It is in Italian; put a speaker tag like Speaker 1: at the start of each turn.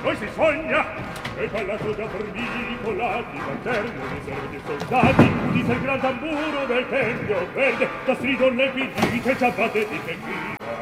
Speaker 1: Noi si sogna, e ballato da formicolati, lanterne, riserve e soldati, udite il gran tamburo del tempio verde, da strido le pidite, ciabatte di tequila.